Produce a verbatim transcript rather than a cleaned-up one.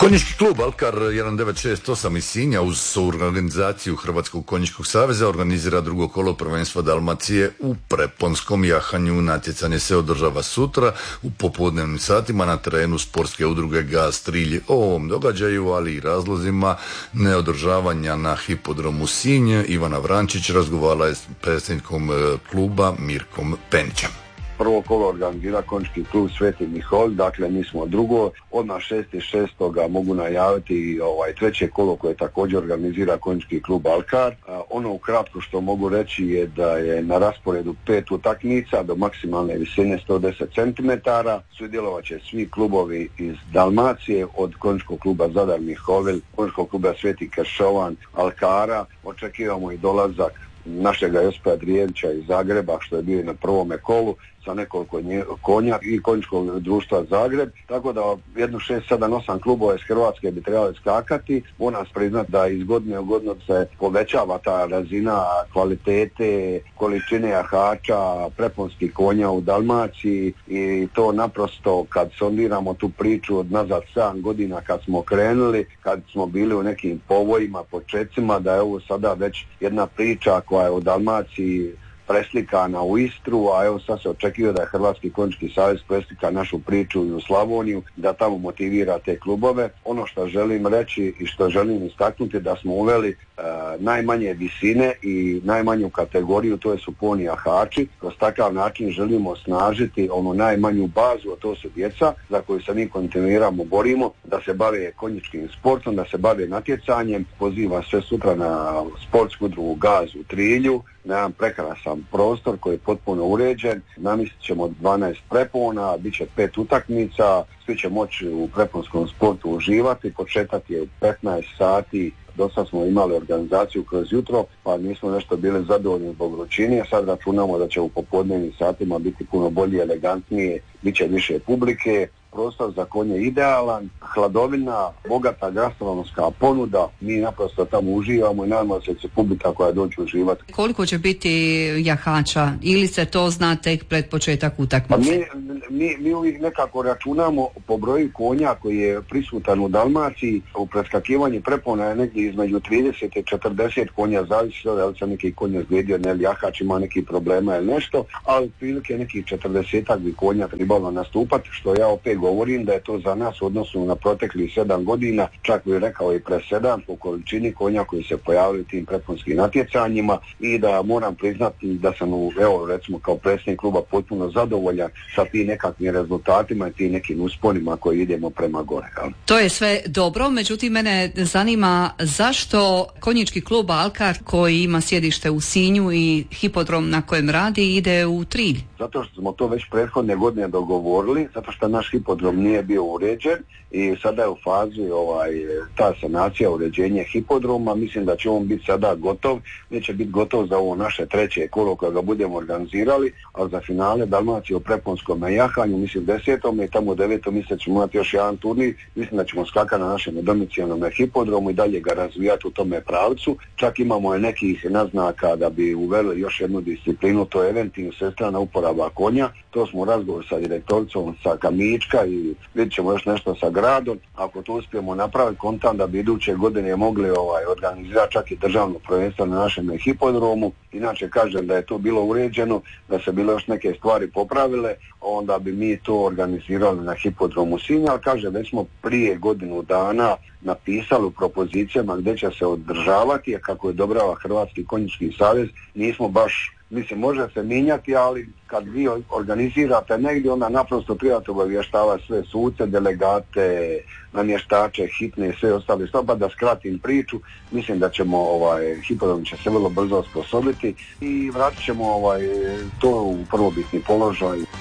Konjički klub Alkar jedan devet šest osam iz Sinja uz organizaciju Hrvatskog konjičkog saveza organizira drugo kolo prvenstva Dalmacije u preponskom jahanju. Natjecanje se održava sutra u popodnevnim satima na terenu sportske udruge Gaz Trilj. O ovom događaju, ali i razlozima neodržavanja na hipodromu Sinj, Ivana Vrančić razgovarala je s predsjednikom kluba Mirkom Penićem. Prvo kolo organizira konjički klub Sveti Miholj, dakle mi smo drugo, odmah šesti šestoga mogu najaviti i ovaj treće kolo koje također organizira konjički klub Alkar. A, ono ukratko što mogu reći je da je na rasporedu pet utakmica do maksimalne visine sto deset centimetara. Sudjelovat će svi klubovi iz Dalmacije, od konjičkog kluba Zadar Miholj, konjičkog kluba Sveti Kršovan, Alkara. Očekivamo i dolazak našega Josipa Drijerića iz Zagreba, što je bio na prvome kolu sa nekoliko konja i konjičkog društva Zagreb, tako da jedno šest, sedam, osam klubova iz Hrvatske bi trebali skakati. Moram priznati da iz godine u godinu se povećava ta razina kvalitete, količine jahača, preponskih konja u Dalmaciji i to naprosto kad sondiramo tu priču od nazad sedam godina kad smo krenuli, kad smo bili u nekim povojima, počecima, da je ovo sada već jedna priča koja je u Dalmaciji preslikana u Istru, a evo sad se očekuje da je Hrvatski konjički savez preslika našu priču i u Slavoniju, da tamo motivira te klubove. Ono što želim reći i što želim istaknuti da smo uveli e, najmanje visine i najmanju kategoriju, to je su poni jahači. Kroz takav način želimo osnažiti onu najmanju bazu, a to su djeca za koju se mi kontinuiramo borimo, da se bave konjičkim sportom, da se bave natjecanjem. Pozivam sve sutra na sportsku udrugu Gaz u Trilju, na jedan prekrasan prostor koji je potpuno uređen. Namjestit ćemo dvanaest prepona, bit će pet utakmica, svi će moći u preponskom sportu uživati. Početak je u petnaest sati, do sad smo imali organizaciju kroz jutro, pa nismo nešto bili zadovoljni zbog vrućine, sad računamo da će u popodnevnim satima biti puno bolje, elegantnije, bit će više publike. Prostor za konje idealan, hladovina, bogata gastronomska ponuda, mi naprosto tamo uživamo i nadamo se da će publika koja doći uživati. Koliko će biti jahača ili se to zna tek pred početak utakmice? Pa mi, mi, mi uvijek nekako računamo po broju konja koji je prisutan u Dalmaciji. U preskakivanju prepona je negdje između trideset i četrdeset konja, zavisi da li se neki konj izgledio, ne li jahač ima neki problema ili nešto, ali prilike nekih četrdesetak bi konja trebalo nastupati, što ja opet govorim da je to za nas u odnosu na proteklih sedam godina, čak bih rekao i presedan po količini konja koji se pojavili u tim preponskim natjecanjima, i da moram priznati da sam, u, evo recimo kao predsjednik kluba, potpuno zadovoljan sa tim nekakvim rezultatima i tim nekim usponima koji idemo prema gore. Jel? To je sve dobro, međutim mene zanima zašto konjički klub Alkar koji ima sjedište u Sinju i hipodrom na kojem radi ide u Trilj? Zato što smo to već prethodne godine dogovorili, zato što naš hipodrom nije bio uređen i sada je u fazi ovaj, ta sanacija, uređenje hipodroma. Mislim da će on biti sada gotov, neće biti gotov za ovo naše treće kolo koje ga budemo organizirali, ali za finale Dalmacije u preponskom jahanju, mislim desetom i tamo u devetom mjesecu ćemo imati još jedan turnir. Mislim da ćemo skakati na našem domicilnom hipodromu i dalje ga razvijati u tome pravcu. Čak imamo nekih naznaka da bi uveli još jednu disciplinu, to je eventivno sestrana uporaba konja. To smo u razgovoru sa direktoricom sa Kamička i vidjet ćemo još nešto sa gradom. Ako to uspijemo napraviti, kontam da bi iduće godine mogli ovaj, organizirati čak i državno prvenstvo na našem hipodromu. Inače kažem da je to bilo uređeno, da se bilo još neke stvari popravile, onda bi mi to organizirali na hipodromu Sinja, ali kažem već smo prije godinu dana napisali u propozicijama gdje će se održavati, a kako je dobrava Hrvatski konjički savez, nismo baš, mislim može se mijenjati, ali kad vi organizirate negdje, onda naprosto trebate obavještavati sve suce, delegate, namještače, hitne i sve ostale stvari. Da skratim priču, mislim da ćemo ovaj, hipodrom će se vrlo brzo osposobiti i vratit ćemo ovaj, to u prvobitni položaj.